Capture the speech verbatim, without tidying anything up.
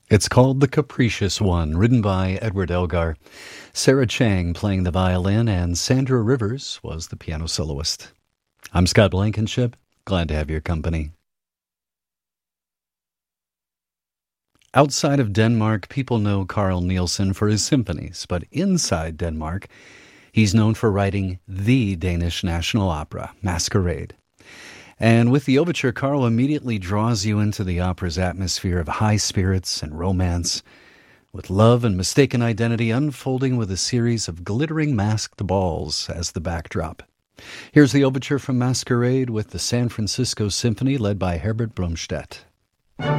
It's called The Capricious One, written by Edward Elgar. Sarah Chang playing the violin, and Sandra Rivers was the piano soloist. I'm Scott Blankenship. Glad to have your company. Outside of Denmark, people know Carl Nielsen for his symphonies, but inside Denmark, he's known for writing the Danish national opera, Masquerade. And with the overture, Carl immediately draws you into the opera's atmosphere of high spirits and romance, with love and mistaken identity unfolding with a series of glittering masked balls as the backdrop. Here's the overture from Masquerade with the San Francisco Symphony led by Herbert Brumstedt.